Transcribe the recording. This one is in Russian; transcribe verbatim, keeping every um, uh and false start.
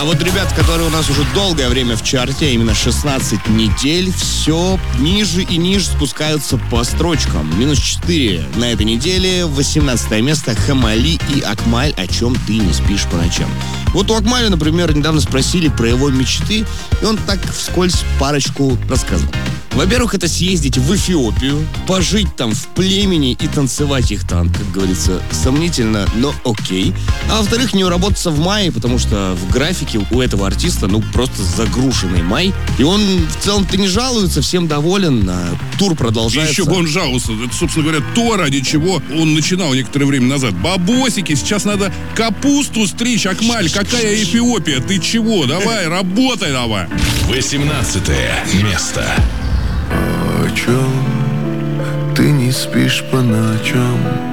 А вот ребят, которые у нас уже долгое время в чарте, а именно шестнадцать недель, все ниже и ниже спускаются по строчкам. Минус четыре на этой неделе, восемнадцатое место, Хамали и Акмаль, «О чем ты не спишь по ночам». Вот у Акмаля, например, недавно спросили про его мечты, и он так вскользь парочку рассказал. Во-первых, это съездить в Эфиопию, пожить там в племени и танцевать их танк, как говорится, сомнительно, но окей. А во-вторых, не уработаться в мае, потому что в графике у этого артиста, ну, просто загруженный май. И он в целом-то не жалуется, всем доволен, а тур продолжается. И еще бы он жаловался. Это, собственно говоря, то, ради чего он начинал некоторое время назад. Бабосики, сейчас надо капусту стричь, Акмаль, какая Эфиопия, ты чего? Давай, работай давай. восемнадцатое место. О чем ты не спишь по ночам?